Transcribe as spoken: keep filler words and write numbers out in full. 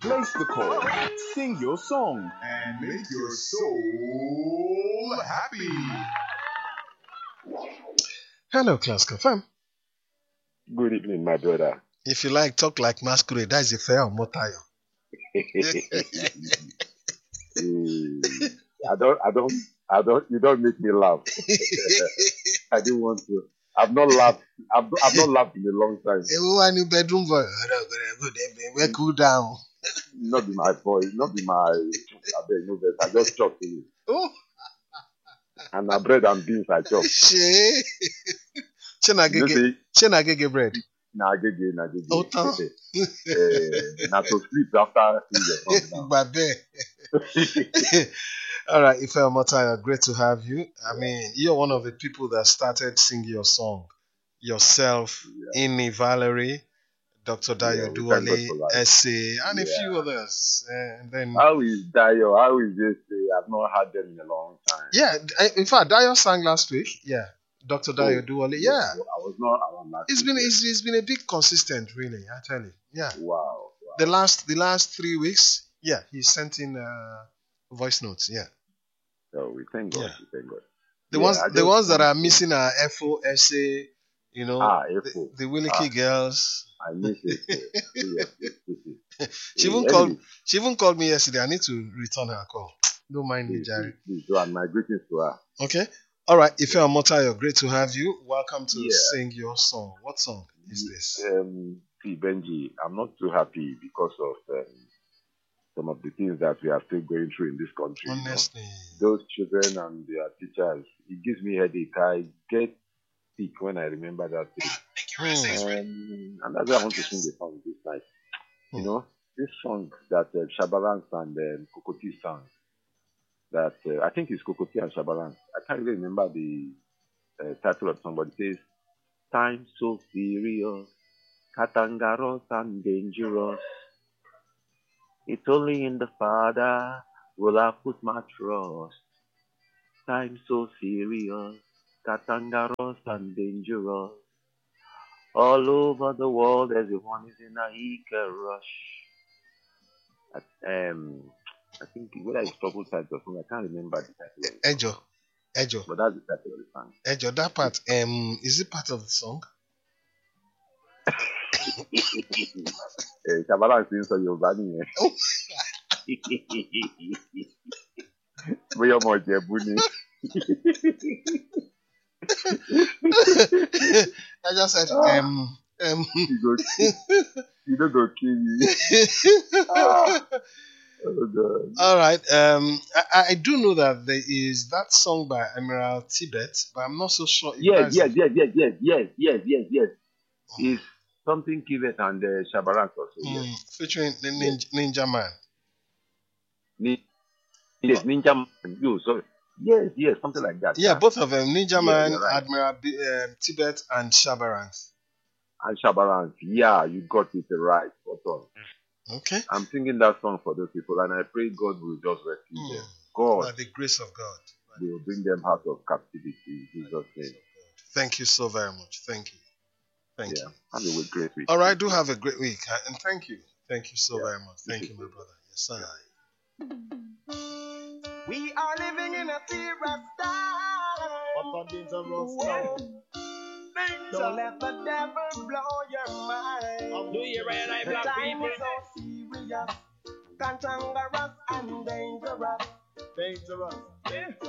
Place the call, sing your song, and make your soul happy. Hello, class confirm. Good evening, my brother. If you like, talk like masquerade. That's a fair or motayo. I don't, I don't, I don't. You don't make me laugh. I didn't want to. I've not laughed. I've, I've not laughed in a long time. Everyone in bedroom boy. We cool down. Not be my voice. Not be my. I beg no vex. I just chop to you. Oh. And my bread and beans I chop. She. She na gege. She na gege bread. Na gege, na gege. Oh, no. uh, na to sleep after three years. But there. All right, Ife Omotaya, great to have you. I mean, you're one of the people that started singing your song yourself, yeah. Inni Valerie, Doctor Dayo yeah, Duale, S A, and yeah. a few others. Uh, and then how is Dayo? How is this? I've not heard them in a long time. Yeah, in fact, Dayo sang last week. Yeah, Doctor Dayo oh, Duale. Yeah, I was not around last It's week, been yeah. it's, it's been a bit consistent, really. I tell you. Yeah. Wow. wow. The last the last three weeks, yeah, he sent in uh, voice notes. Yeah. So we thank God. Yeah. We thank God. The yeah, ones the ones that are missing are F O, S A, you know, ah, F O. the, the Williki ah, girls. I miss it. she even yeah, called anyway. she even called me yesterday. I need to return her call. Don't mind please, me, Jerry. Please, please, and my greetings to her. Okay. All right. Ife Omotayo, great to have you. Welcome to yeah. sing your song. What song is this? Um, see, Benji, I'm not too happy because of um, some of the things that we are still going through in this country. Honestly. You know? Those children and their teachers, it gives me headache. I get sick when I remember that thing. Hmm. Um, and that's why I want to sing the song this night. Hmm. You know, this song that uh, Shabalance and um, Kokoti sang, that uh, I think it's Kokoti and Shabalance. I can't really remember the uh, title of the song, but it says, "Time so serious, Katangaros and dangerous. It's only in the Father will I put my trust. Time so serious, Katangaros and dangerous. All over the world, everyone is in a eager rush." Um, I think whether it's trouble title or something, I can't remember the title. Ejo, Ejo. But that's the title of the song. Ejo, that part, um, is it part of the song? Shabala is so you're banning it. We are more Jebuni. I just said, um, um. You, go, you don't go kill me. Ah. Oh, God. All right. Um, I, I do know that there is that song by Admiral Tibet, but I'm not so sure. If Yes, yes, it. yes, yes, yes, yes, yes, yes, yes. It's something Kivet and uh, Shabaran also. Mm, Yes. featuring the Ninja, Ninja Man. Ni- yes, Ninja Man. You sorry. Yes, yes, something like that. Yeah, both of them, Ninja yeah, Man, right. Admiral B, uh, Tibet, and Shabaran. And Shabaran. Yeah, you got it right. Spot on. Okay. I'm singing that song for those people, and I pray God will just rescue Mm. them. God, By the grace of God. By will bring them out of captivity in Jesus' the name. Thank you so very much. Thank you. Thank Yeah, you. have a great week. All right, do have a great week, uh, and thank you. Thank you so Yeah. very much. Thank you, my brother. Yes, sir. We are living in a serious time. What a dangerous Whoa. time. Don't let the devil blow your mind. Do you realize The black time people? is so serious, cantankerous and dangerous. Dangerous. Yeah.